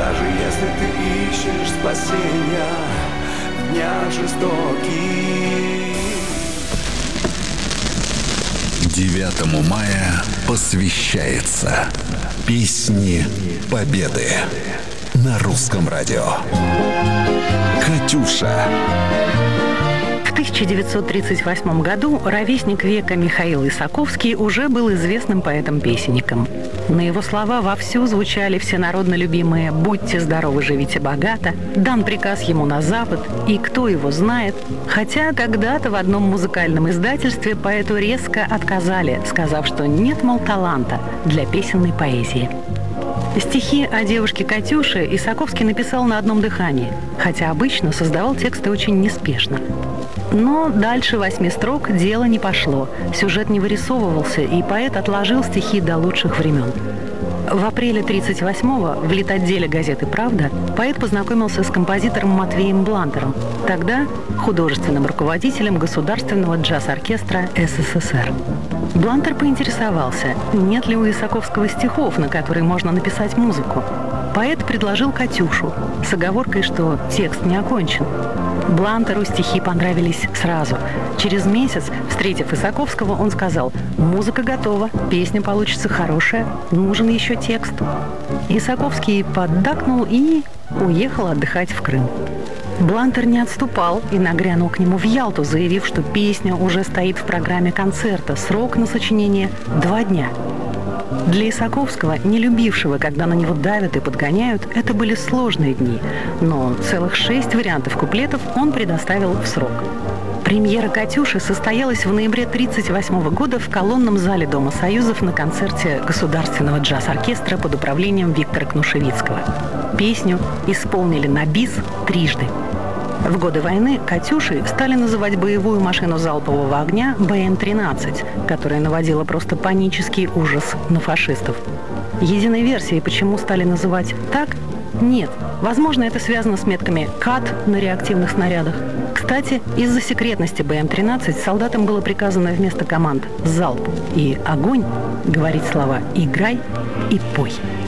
Даже если ты ищешь спасения в днях жестоких. 9 мая посвящается Песни Победы на Русском радио. «Катюша». В 1938 году ровесник века Михаил Исаковский уже был известным поэтом-песенником. На его слова вовсю звучали всенародно любимые «Будьте здоровы, живите богато», «Дан приказ ему на запад» и «Кто его знает». Хотя когда-то в одном музыкальном издательстве поэту резко отказали, сказав, что нет, мол, таланта для песенной поэзии. Стихи о девушке Катюше Исаковский написал на одном дыхании, хотя обычно создавал тексты очень неспешно. Но дальше 8 строк дело не пошло, сюжет не вырисовывался, и поэт отложил стихи до лучших времен. В апреле 1938-го в литотделе газеты «Правда» поэт познакомился с композитором Матвеем Блантером, тогда художественным руководителем Государственного джаз-оркестра СССР. Блантер поинтересовался, нет ли у Исаковского стихов, на которые можно написать музыку. Поэт предложил «Катюшу» с оговоркой, что текст не окончен. Блантеру стихи понравились сразу. Через месяц, встретив Исаковского, он сказал: «Музыка готова, песня получится хорошая, нужен еще текст». Исаковский поддакнул и уехал отдыхать в Крым. Блантер не отступал и нагрянул к нему в Ялту, заявив, что песня уже стоит в программе концерта, срок на сочинение 2 дня. Для Исаковского, не любившего, когда на него давят и подгоняют, это были сложные дни, но целых 6 вариантов куплетов он предоставил в срок. Премьера «Катюши» состоялась в ноябре 1938 года в колонном зале Дома Союзов на концерте Государственного джаз-оркестра под управлением Виктора Кнушевицкого. Песню исполнили на бис трижды. В годы войны «Катюшей» стали называть боевую машину залпового огня БМ-13, которая наводила просто панический ужас на фашистов. Единой версии, почему стали называть так, нет. Возможно, это связано с метками КАТ на реактивных снарядах. Кстати, из-за секретности БМ-13 солдатам было приказано вместо команд «залп» и «огонь» говорить слова «играй» и «пой».